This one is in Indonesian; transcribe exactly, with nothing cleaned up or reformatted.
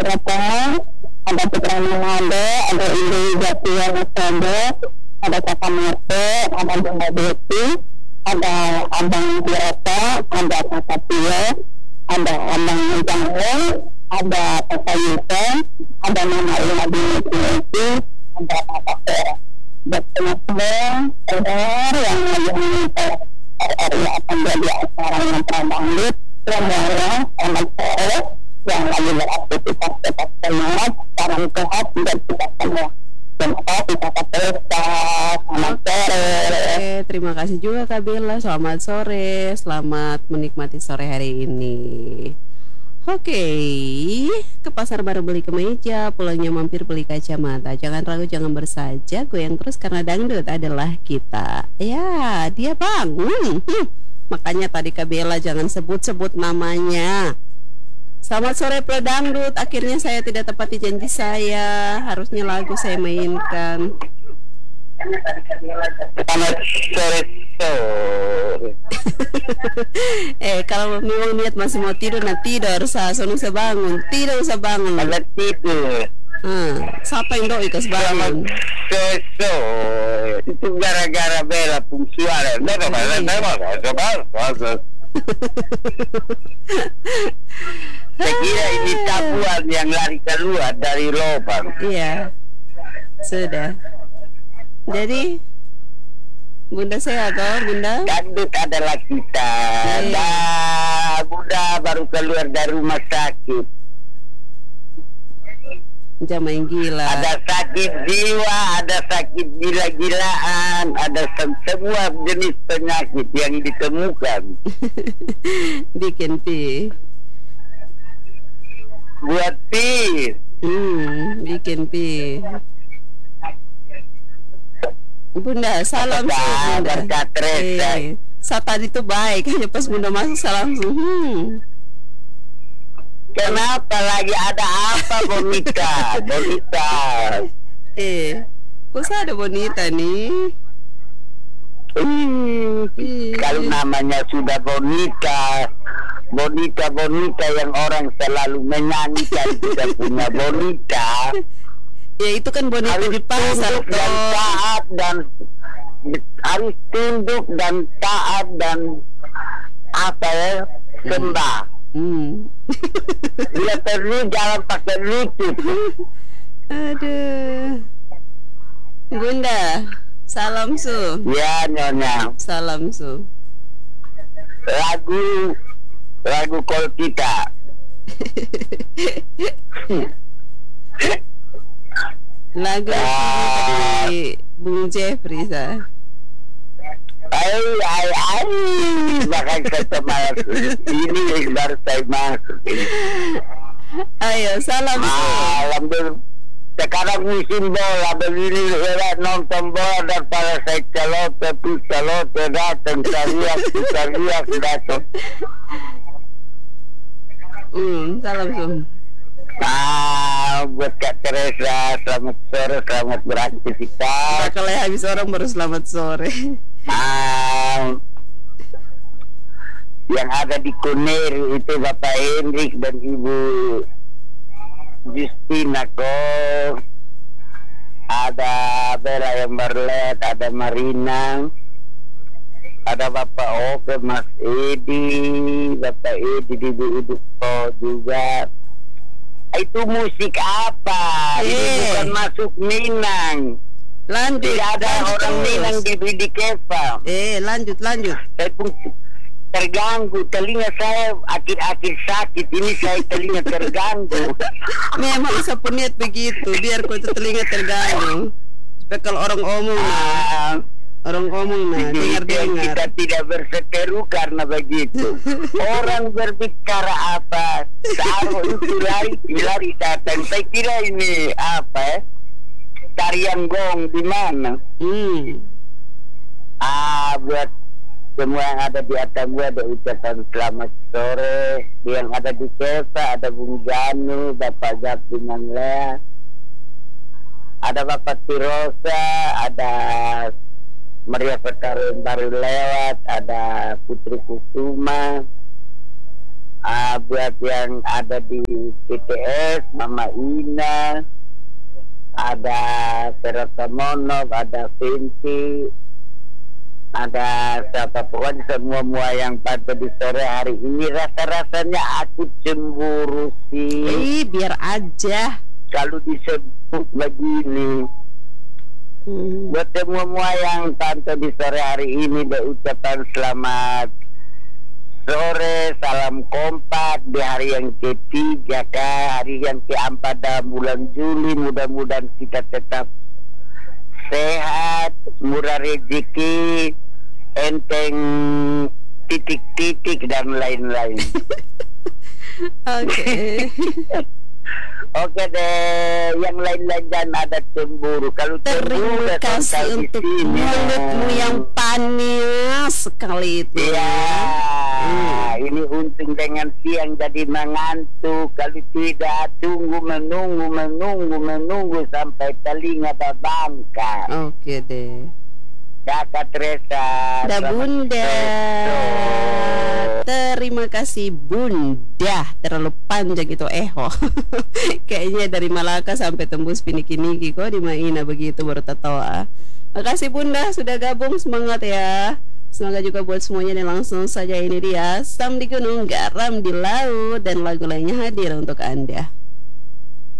Broto, ada Putra Manado, ada Indi Jatian Sobo, ada Kakak Marte, ada Bunda Desi, ada Abang Broto, ada Kakak Tio, ada Abang Jangel, ada Kakak Yusen, ada Mama Ina Binti, ada Kakak Tera. Betul semua saudara yang lagi menonton R R I akan jadi acara Mantra Dangdut semuanya selamat sore yang lagi beraktivitas tetap semangat, salam sehat dan kita semua. Terima kasih Kakak Tessa, selamat sore. Terima kasih juga Kak Bella, selamat sore, selamat menikmati sore hari ini. Oke, ke pasar baru beli kemeja, pulangnya mampir beli kacamata. Jangan ragu, jangan bersaja, goyang terus karena dangdut adalah kita. Ya, dia bangun. Hm, makanya tadi Kak Bella jangan sebut-sebut namanya. Selamat sore pedangdut, akhirnya saya tidak tepati janji saya. Harusnya lagu saya mainkan. Selamat sore sore. Eh, kalau memang niat masih mau tidur, nah tidur, usah, usah bangun, tidak usah bangun. Selamat tidur. Hmm, siapa yang doi kas bangun? Sore sore. Itu gara-gara Bella fungsional. Bella, Bella, Bella, Bella. Saya kira ini tabuan yang lari keluar dari lubang. Iya, sudah. Jadi Bunda sehat toh Bunda? Dangdut adalah kita. Iya. Dah, Bunda baru keluar dari rumah sakit. Jangan main gila. Ada sakit jiwa, ada sakit gila-gilaan, ada se- semua jenis penyakit yang ditemukan. Bikin pi. Buat pi. Hmm, bikin pi. Bunda, salam Apa Bunda. Kak Teresa? Eh, saat tadi tuh baik, hanya pas Bunda masuk salam langsung. Hmm. Kenapa lagi ada apa Bonita? Bonita. Eh, kok saya ada Bonita nih? Hmm, Ih. kalau namanya sudah Bonita, Bonita Bonita yang orang selalu menyanyikan sudah punya Bonita. Ya itu kan Bonita Harus di pasar tunduk dan toh. taat dan harus tunduk dan taat dan apa ya sembah. Hmm. Dia perlu jangan pakai lutut. Aduh. Bunda, salam su. Ya nyonya. Salam su. Lagu lagu kol kita. Lagu Ah. dari Bung Jeffrey sa. Ay, ay, ay, bahkan saya masuk ini yang baru saya masuk. Ayo, salam su. Alhamdulillah. Sekarang musim bola, begini saya nonton bola daripada saya celote, terus celote datang, sariak, sariak datang. Hmm, salam su. Ah, buat Kak Teresa, selamat sore, selamat beraktivitas. Kalau habis orang baru selamat sore. Ah, yang ada di Kunir itu Bapak Hendrik dan Ibu Justina kok. Ada Bella yang berlet, ada Marina, ada Bapak Oke, Mas Edi, Bapak Edi, Ibu-ibu kok juga. Itu musik apa? Ini Eh. bukan masuk Minang. Lanjut. Tidak ada lanjut orang terus. Minang di di Keva. Eh, lanjut, lanjut. Saya pun terganggu, telinga saya akhir-akhir sakit ini, saya telinga terganggu. Memang sapu niat begitu, biar kau itu telinga terganggu. Supaya kalau orang omong nah, Ah, orang omong nah, jadi dengar-dengar. kita tidak berseteru karena begitu. Orang berbicara apa, taruh itu lari, lari datang. Saya kira ini apa ya? Tarian gong di mana? Hmm. Ah, buat semua yang ada di atas gua ada ucapan selamat sore. Yang ada di Keva ada Bung Janu, Bapak Zapti Manlea, ada Bapak Tirosa, ada Maria Petaro yang baru lewat, ada Putri Kusuma, Ah, buat yang ada di P T S, Mama Ina, ada Serasamonok, ada Vinci, ada siapa pokoknya semua-semua yang pada di sore hari ini. Rasa-rasanya aku cemburu sih. Ih, biar aja. Kalau disebut begini. Hmm. Buat semua-semua yang tampil di sore hari ini, berucapan selamat sore, salam kompak di hari yang ketiga, kah, hari yang keempat dalam bulan Juli. Mudah-mudahan kita tetap sehat, murah rezeki, enteng titik-titik dan lain-lain. Oke. Oke deh, yang lain-lain dan ada cemburu. Kalau cemburu Terima datang kasih di untuk sini. mulutmu yang panas sekali itu. Iya, ini untung dengan siang jadi mengantuk. Kalau tidak, tunggu menunggu menunggu menunggu sampai telinga babangka. Oke deh. Kakak Teresa. Dah selamat Bunda. sore. Terima kasih Bunda. Terlalu panjang itu eho. Kayaknya dari Malaka sampai tembus Piniki-niki kok di Maina begitu baru tatoa. Makasih Bunda sudah gabung, semangat ya. Semoga juga buat semuanya, dan langsung saja ini dia Sam di Gunung Garam di Laut, dan lagu lainnya hadir untuk Anda.